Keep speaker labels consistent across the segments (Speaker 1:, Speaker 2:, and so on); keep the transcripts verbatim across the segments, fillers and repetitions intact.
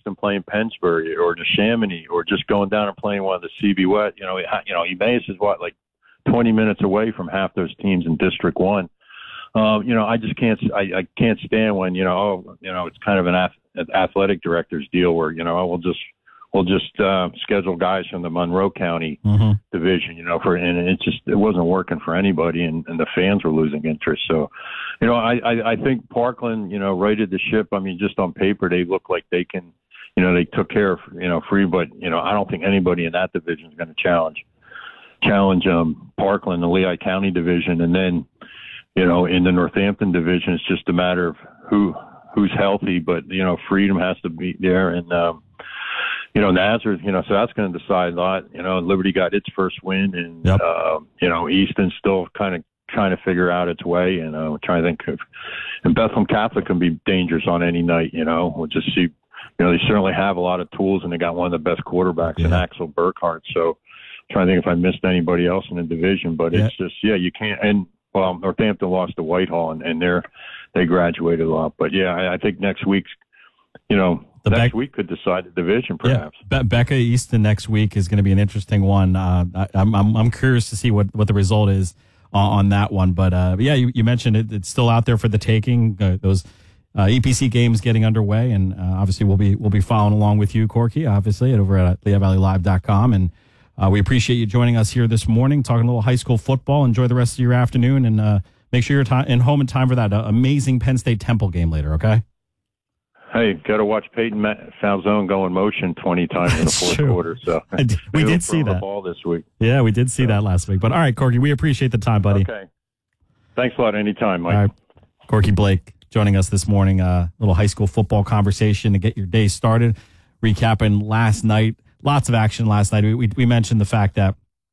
Speaker 1: Easton playing Pennsbury or Neshaminy or just going down and playing one of the C B West. You know, you know, Emmaus is what, like twenty minutes away from half those teams in District One. Um, you know, I just can't, I, I can't stand when, you know, oh, you know, it's kind of an, ath- an athletic director's deal where, you know, we'll just, we'll just uh, schedule guys from the Monroe County mm-hmm. division, you know, for, and it just, it wasn't working for anybody, and, and the fans were losing interest. So, you know, I, I, I think Parkland, you know, righted the ship. I mean, just on paper, they look like they can, you know, they took care of, you know, Free, but, you know, I don't think anybody in that division is going to challenge, challenge um, Parkland, the Lehigh County division. And then, you know, in the Northampton division, it's just a matter of who who's healthy. But, you know, Freedom has to be there. And, um, you know, Nazareth, you know, so that's going to decide a lot. You know, Liberty got its first win. And, yep. uh, you know, Easton's still kind of trying to figure out its way. And uh, we're trying to think of, and Bethlehem Catholic can be dangerous on any night, you know. We'll just see. You know, they certainly have a lot of tools, and they got one of the best quarterbacks yeah. in Axel Burkhart. So I'm trying to think if I missed anybody else in the division. But yeah. it's just, yeah, you can't. And, well, Northampton lost to Whitehall, and, and they're, they graduated a lot. But, yeah, I, I think next week's, you know, the next Be- week could decide the division, perhaps.
Speaker 2: Yeah. Be- Becca Easton next week is going to be an interesting one. Uh, I, I'm, I'm I'm curious to see what, what the result is on, on that one. But, uh, yeah, you, you mentioned it. It's still out there for the taking, uh, those uh, E P C games getting underway. And, uh, obviously, we'll be we'll be following along with you, Corky, obviously, over at Lehigh Valley Live dot com. And Uh, we appreciate you joining us here this morning, talking a little high school football. Enjoy the rest of your afternoon, and uh, make sure you're t- in home in time for that uh, amazing Penn State Temple game later, okay?
Speaker 1: Hey, got to watch Peyton Falzone go in motion twenty times in the fourth
Speaker 2: true.
Speaker 1: quarter. So
Speaker 2: did, we did see that.
Speaker 1: Ball this week.
Speaker 2: Yeah, we did see so. that last week. But all right, Corky, we appreciate the time, buddy.
Speaker 1: Okay. Thanks a lot. Anytime, Mike.
Speaker 2: All right. Corky Blake joining us this morning. A uh, little high school football conversation to get your day started. Recapping last night. Lots of action last night. We, we we mentioned the fact that,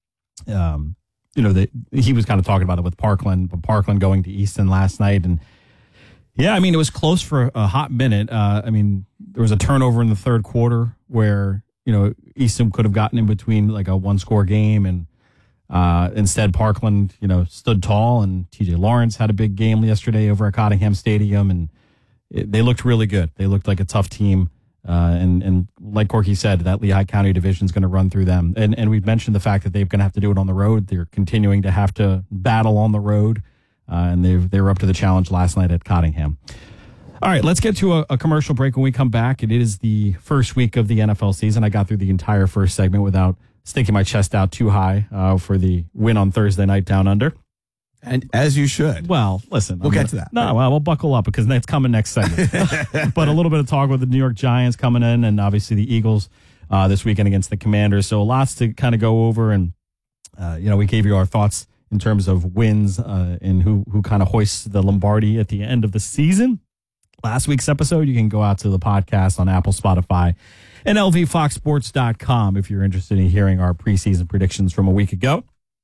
Speaker 2: um, you know, that he was kind of talking about it with Parkland, but Parkland going to Easton last night, and yeah, I mean it was close for a hot minute. Uh, I mean there was a turnover in the third quarter where you know Easton could have gotten in between like a one score game, and uh, instead Parkland you know stood tall, and T J Lawrence had a big game yesterday over at Cottingham Stadium, and it, they looked really good. They looked like a tough team. Uh, and, and like Corky said, that Lehigh County division is going to run through them. And, and we've mentioned the fact that they're going to have to do it on the road. They're continuing to have to battle on the road. Uh, and they they were up to the challenge last night at Cottingham. All right, let's get to a, a commercial break. When we come back, it is the first week of the N F L season. I got through the entire first segment without sticking my chest out too high uh, for the win on Thursday night down under.
Speaker 3: And as you should.
Speaker 2: Well, listen.
Speaker 3: We'll I'm get gonna, to that.
Speaker 2: No, well, we'll buckle up because it's coming next segment. But a little bit of talk with the New York Giants coming in, and obviously the Eagles uh, this weekend against the Commanders. So lots to kind of go over. And, uh, you know, we gave you our thoughts in terms of wins uh, and who, who kind of hoists the Lombardi at the end of the season. Last week's episode, you can go out to the podcast on Apple, Spotify, and L V Fox Sports dot com if you're interested in hearing our preseason predictions from a week ago.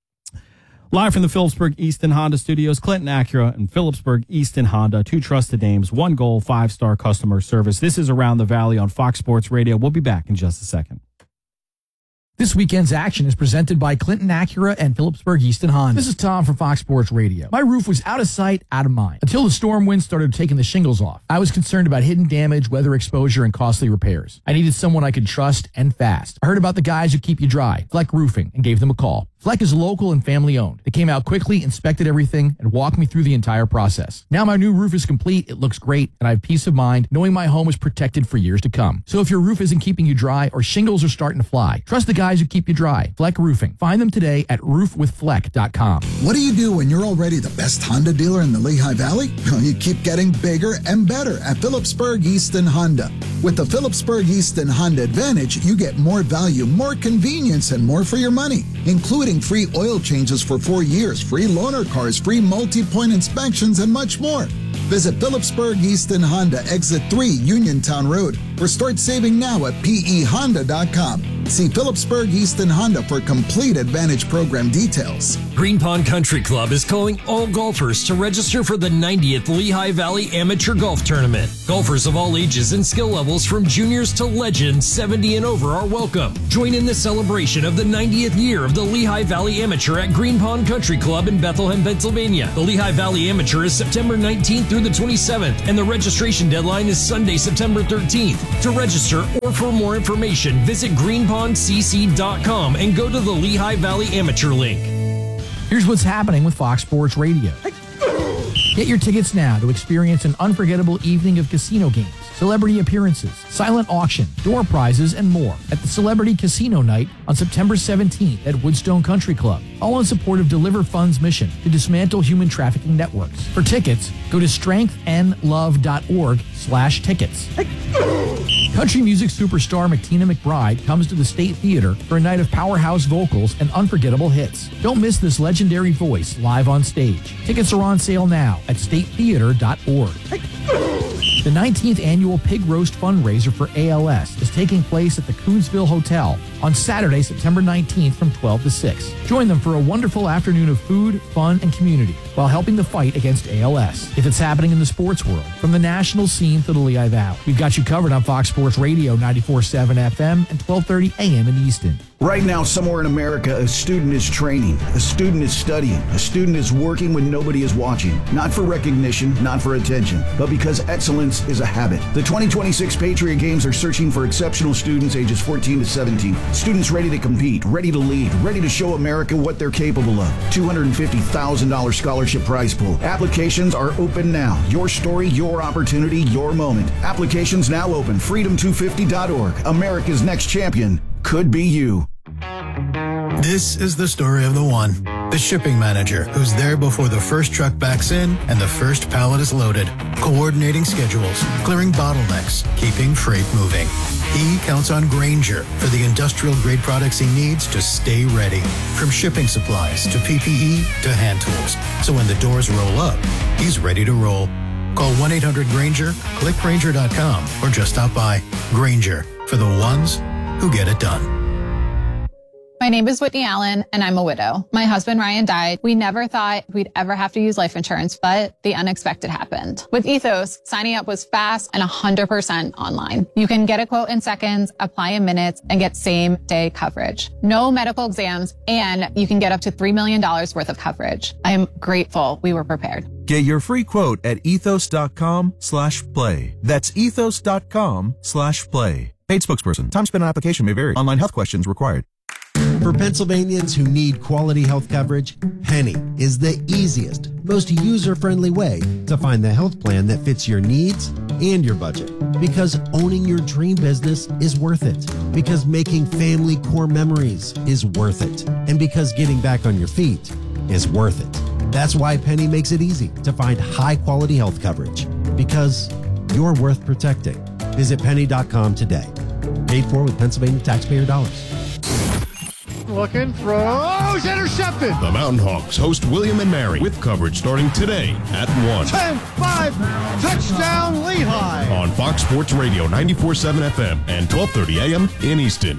Speaker 2: Live from the Phillipsburg Easton Honda Studios, Clinton Acura and Phillipsburg Easton Honda, two trusted names, one goal, five-star customer service. This is Around the Valley on Fox Sports Radio. We'll be back in just a second.
Speaker 4: This weekend's action is presented by Clinton Acura and Phillipsburg Easton Honda. This is Tom from Fox Sports Radio. My roof was out of sight, out of mind, until the storm winds started taking the shingles off. I was concerned about hidden damage, weather exposure, and costly repairs. I needed someone I could trust and fast. I heard about the guys who keep you dry, Fleck Roofing, and gave them a call. Fleck is local and family owned. They came out quickly, inspected everything, and walked me through the entire process. Now my new roof is complete, it looks great, and I have peace of mind knowing my home is protected for years to come. So if your roof isn't keeping you dry or shingles are starting to fly, trust the guys who keep you dry. Fleck Roofing. Find them today at roof with fleck dot com.
Speaker 5: What do you do when you're already the best Honda dealer in the Lehigh Valley? Well, you keep getting bigger and better at Phillipsburg Easton Honda. With the Phillipsburg Easton Honda Advantage, you get more value, more convenience, and more for your money, including free oil changes for four years, free loaner cars, free multi-point inspections, and much more. Visit Phillipsburg Easton Honda, Exit three, Uniontown Road, or start saving now at P E Honda dot com. See Phillipsburg Easton Honda for complete Advantage program details.
Speaker 6: Green Pond Country Club is calling all golfers to register for the ninetieth Lehigh Valley Amateur Golf Tournament. Golfers of all ages and skill levels from juniors to legends seventy and over are welcome. Join in the celebration of the ninetieth year of the Lehigh Valley Amateur at Green Pond Country Club in Bethlehem, Pennsylvania. The Lehigh Valley Amateur is September nineteenth through the twenty-seventh, and the registration deadline is Sunday, September thirteenth. To register or for more information, visit green pond c c dot com and go to the Lehigh Valley Amateur link.
Speaker 4: Here's what's happening with Fox Sports Radio. Get your tickets now to experience an unforgettable evening of casino games, celebrity appearances, silent auction, door prizes, and more at the Celebrity Casino Night on September seventeenth at Woodstone Country Club, all in support of Deliver Fund's mission to dismantle human trafficking networks. For tickets, go to strengthandlove.org slash tickets. Country music superstar McTina McBride comes to the State Theater for a night of powerhouse vocals and unforgettable hits. Don't miss this legendary voice live on stage. Tickets are on sale now at state theater dot org. The nineteenth annual Pig Roast fundraiser for A L S is taking place at the Coonsville Hotel on Saturday, September nineteenth from twelve to six. Join them for a wonderful afternoon of food, fun, and community while helping the fight against A L S. If it's happening in the sports world, from the national scene to the Lehigh Valley, we've got you covered on Fox Sports Radio ninety-four point seven F M and twelve thirty A M in Easton.
Speaker 7: Right now, somewhere in America, a student is training, a student is studying, a student is working when nobody is watching. Not for recognition, not for attention, but because excellence is a habit. The twenty twenty-six Patriot Games are searching for exceptional students ages fourteen to seventeen. Students ready to compete, ready to lead, ready to show America what they're capable of. two hundred fifty thousand dollars scholarship prize pool. Applications are open now. Your story, your opportunity, your moment. Applications now open. freedom two fifty dot org. America's next champion could be you.
Speaker 8: This is the story of the one, the shipping manager who's there before the first truck backs in and the first pallet is loaded, coordinating schedules, clearing bottlenecks, keeping freight moving. He counts on Grainger for the industrial grade products he needs to stay ready, from shipping supplies to P P E to hand tools. So when the doors roll up, he's ready to roll. Call one eight hundred Grainger, click Grainger dot com, or just stop by. Grainger, for the ones who get it done.
Speaker 9: My name is Whitney Allen, and I'm a widow. My husband, Ryan, died. We never thought we'd ever have to use life insurance, but the unexpected happened. With Ethos, signing up was fast and one hundred percent online. You can get a quote in seconds, apply in minutes, and get same-day coverage. No medical exams, and you can get up to three million dollars worth of coverage. I am grateful we were prepared.
Speaker 10: Get your free quote at ethos dot com slash play. That's ethos dot com slash play. Paid spokesperson. Time spent on application may vary. Online health questions required.
Speaker 11: For Pennsylvanians who need quality health coverage, Penny is the easiest, most user-friendly way to find the health plan that fits your needs and your budget. Because owning your dream business is worth it. Because making family core memories is worth it. And because getting back on your feet is worth it. That's why Penny makes it easy to find high-quality health coverage. Because you're worth protecting. Visit penny dot com today. Paid for with Pennsylvania taxpayer dollars.
Speaker 12: Looking, throws, intercepted.
Speaker 13: The Mountain Hawks host William and Mary with coverage starting today at one.
Speaker 12: ten five, touchdown Lehigh.
Speaker 13: On Fox Sports Radio ninety-four point seven F M and twelve thirty A M in Easton.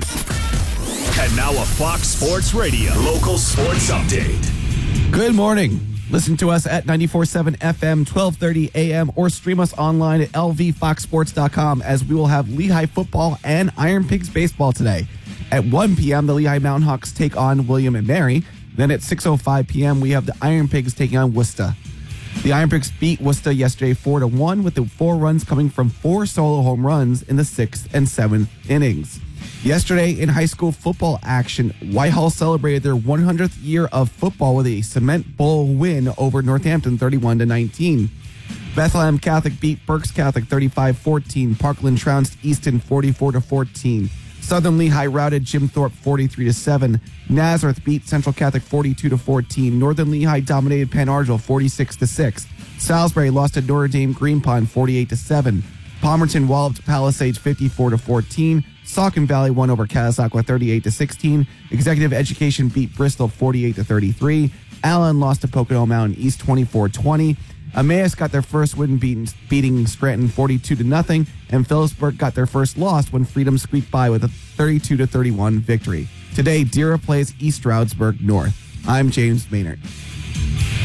Speaker 14: And now a Fox Sports Radio local sports update.
Speaker 2: Good morning. Listen to us at ninety-four point seven F M, twelve thirty A M, or stream us online at L V fox sports dot com as we will have Lehigh football and Iron Pigs baseball today. At one p.m., the Lehigh Mountain Hawks take on William and Mary. Then at six oh five p.m., we have the Iron Pigs taking on Worcester. The Iron Pigs beat Worcester yesterday four to one, with the four runs coming from four solo home runs in the sixth and seventh innings. Yesterday in high school football action, Whitehall celebrated their one hundredth year of football with a Cement Bowl win over Northampton thirty-one to nineteen. Bethlehem Catholic beat Berks Catholic thirty-five fourteen. Parkland trounced Easton forty-four to fourteen. Southern Lehigh routed Jim Thorpe forty-three to seven. Nazareth beat Central Catholic forty-two to fourteen. Northern Lehigh dominated Penn Argyl forty-six to six. Salisbury lost to Notre Dame Green Pond forty-eight to seven. Palmerton walloped Palisades fifty-four to fourteen. Saucon Valley won over Catasauqua thirty-eight to sixteen. Executive Education beat Bristol forty-eight to thirty-three. Allen lost to Pocono Mountain East twenty-four twenty.
Speaker 15: Emmaus got their first win beating, beating Scranton forty-two to nothing, and Phillipsburg got their first loss when Freedom squeaked by with a thirty-two to thirty-one victory. Today, Dira plays East Stroudsburg North. I'm James Maynard.